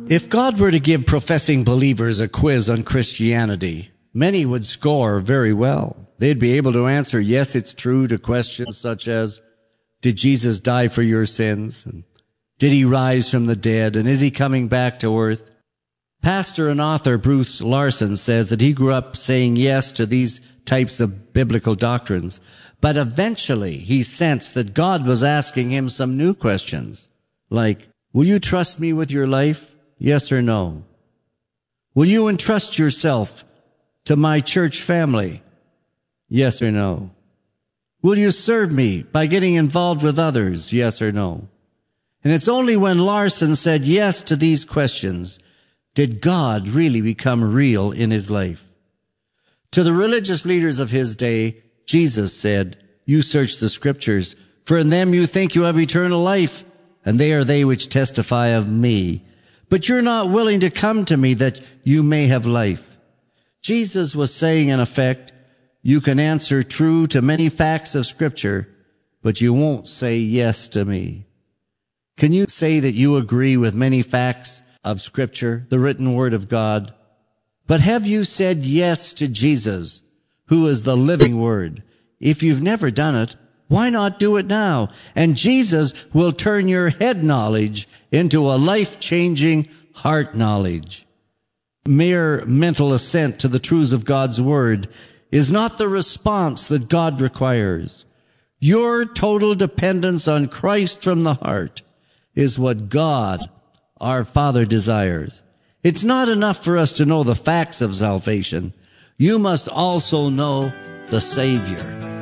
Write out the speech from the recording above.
If God were to give professing believers a quiz on Christianity, many would score very well. They'd be able to answer, yes, it's true, to questions such as, did Jesus die for your sins? And did he rise from the dead? And is he coming back to earth? Pastor and author Bruce Larson says that he grew up saying yes to these types of biblical doctrines, but eventually he sensed that God was asking him some new questions, like, will you trust me with your life? Yes or no? Will you entrust yourself to my church family? Yes or no? Will you serve me by getting involved with others? Yes or no? And it's only when Larson said yes to these questions did God really become real in his life. To the religious leaders of his day, Jesus said, you search the scriptures, for in them you think you have eternal life, and they are they which testify of me. But you're not willing to come to me that you may have life. Jesus was saying, in effect, you can answer true to many facts of Scripture, but you won't say yes to me. Can you say that you agree with many facts of Scripture, the written Word of God? But have you said yes to Jesus, who is the living Word? If you've never done it, why not do it now? And Jesus will turn your head knowledge into a life-changing heart knowledge. Mere mental assent to the truths of God's Word is not the response that God requires. Your total dependence on Christ from the heart is what God, our Father, desires. It's not enough for us to know the facts of salvation. You must also know the Savior.